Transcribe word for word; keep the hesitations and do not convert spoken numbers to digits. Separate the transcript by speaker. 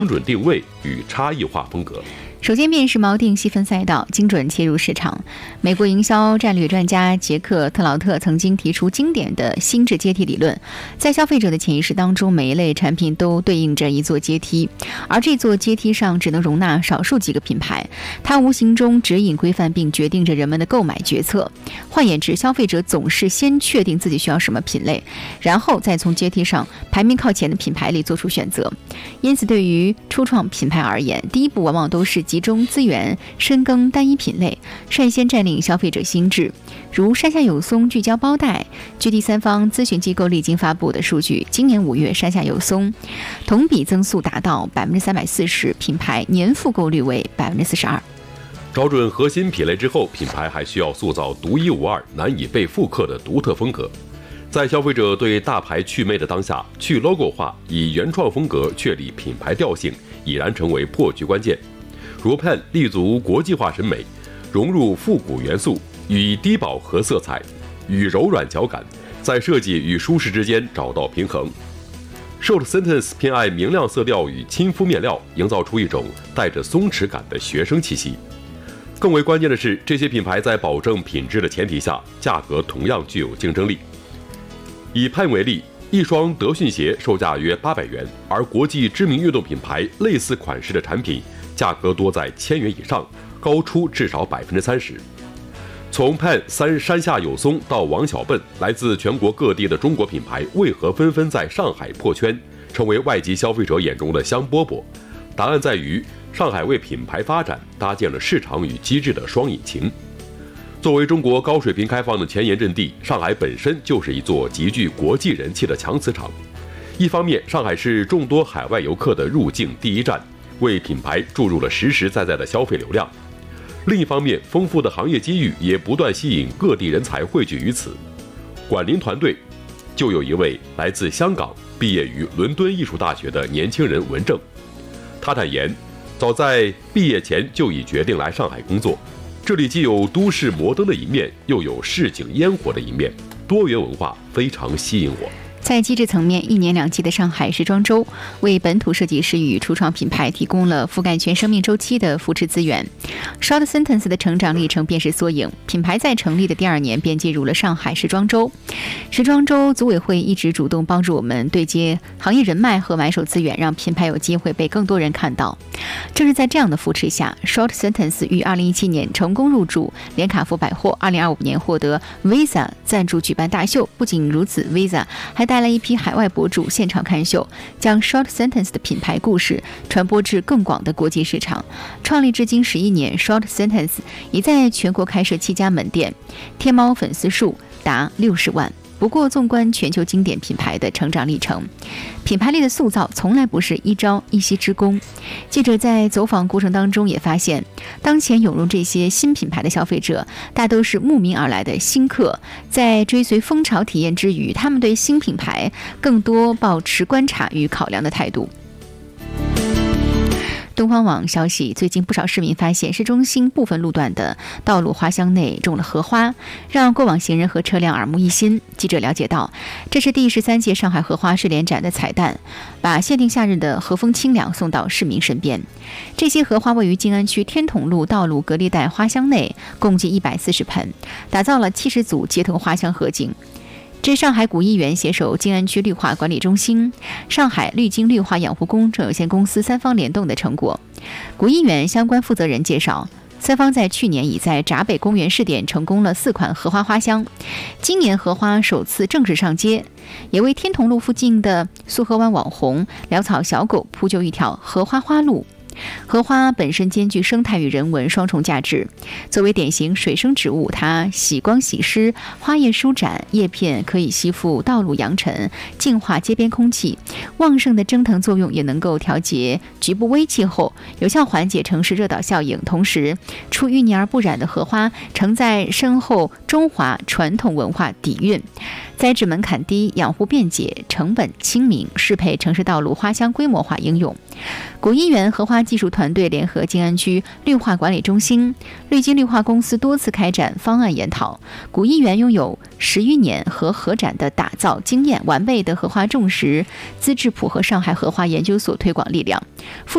Speaker 1: 精准定位与差异化风格。
Speaker 2: 首先便是锚定细分赛道，精准切入市场。美国营销战略专家杰克·特劳特曾经提出经典的心智阶梯理论，在消费者的潜意识当中，每一类产品都对应着一座阶梯，而这座阶梯上只能容纳少数几个品牌，它无形中指引规范并决定着人们的购买决策。换言之，消费者总是先确定自己需要什么品类，然后再从阶梯上排名靠前的品牌里做出选择。因此，对于初创品牌而言，第一步往往都是集中资源，深耕单一品类，率先占领消费者心智。如山下有松聚焦包袋，据第三方咨询机构历经发布的数据，今年五月山下有松同比增速达到百分之三百四十，品牌年复购率为百分之四十二。
Speaker 1: 找准核心品类之后，品牌还需要塑造独一无二、难以被复刻的独特风格。在消费者对大牌祛魅的当下，去 logo 化，以原创风格确立品牌调性，已然成为破局关键。如 P E N 立足国际化审美，融入复古元素，以低饱和色彩与柔软脚感，在设计与舒适之间找到平衡。Short Sentence 偏爱明亮色调与亲肤面料，营造出一种带着松弛感的学生气息。更为关键的是，这些品牌在保证品质的前提下，价格同样具有竞争力。以 P E N 为例，一双德训鞋售价约八百元，而国际知名运动品牌类似款式的产品价格多在千元以上，高出至少百分之三十。从 P E N 三山下有松到王小笨，来自全国各地的中国品牌为何纷纷在上海破圈，成为外籍消费者眼中的香饽饽？答案在于上海为品牌发展搭建了市场与机制的双引擎。作为中国高水平开放的前沿阵地，上海本身就是一座极具国际人气的强磁场。一方面，上海是众多海外游客的入境第一站，为品牌注入了实实在在的消费流量；另一方面，丰富的行业机遇也不断吸引各地人才汇聚于此。管林团队就有一位来自香港、毕业于伦敦艺术大学的年轻人文正，他坦言，早在毕业前就已决定来上海工作。这里既有都市摩登的一面，又有市井烟火的一面，多元文化非常吸引我。
Speaker 2: 在机制层面，一年两季的上海时装周为本土设计师与初创品牌提供了覆盖全生命周期的扶持资源。Short Sentence 的成长历程便是缩影，品牌在成立的第二年便进入了上海时装周。时装周组委会一直主动帮助我们对接行业人脉和买手资源，让品牌有机会被更多人看到。正是在这样的扶持下， Short Sentence 于二零一七年成功入驻连卡佛百货，二零二五年获得 Visa 赞助举办大秀。不仅如此， Visa 还带来一批海外博主现场看秀，将 Short Sentence 的品牌故事传播至更广的国际市场。创立至今十一年， Short Sentence 已在全国开设七家门店，天猫粉丝数达六十万。不过，纵观全球经典品牌的成长历程，品牌力的塑造从来不是一朝一夕之功。记者在走访过程当中也发现，当前涌入这些新品牌的消费者大都是慕名而来的新客，在追随风潮体验之余，他们对新品牌更多抱持观察与考量的态度。东方网消息，最近不少市民发现市中心部分路段的道路花箱内种了荷花，让过往行人和车辆耳目一新。记者了解到，这是第十三届上海荷花市联展的彩蛋，把限定夏日的和风清凉送到市民身边。这些荷花位于静安区天统路道路隔离带花箱内，共计一百四十盆，打造了七十组街头花香合景。这上海古艺园携手静安区绿化管理中心、上海绿金绿化养护工程有限公司三方联动的成果。古艺园相关负责人介绍，三方在去年已在闸北公园试点成功了四款荷花花香，今年荷花首次正式上街，也为天统路附近的苏河湾网红潦草小狗铺就一条荷花花路。荷花本身兼具生态与人文双重价值，作为典型水生植物，它喜光喜湿，花叶舒展，叶片可以吸附道路扬尘，净化街边空气。旺盛的蒸腾作用也能够调节局部微气候，有效缓解城市热岛效应。同时，出淤泥而不染的荷花承载深厚中华传统文化底蕴，栽植门槛低，养护便捷，成本亲民，适配城市道路花香规模化应用。古艺园荷花技术团队联合静安区绿化管理中心、绿金绿化公司多次开展方案研讨。古艺园拥有十余年和荷展的打造经验，完备的荷花种植资质谱和上海荷花研究所推广力量。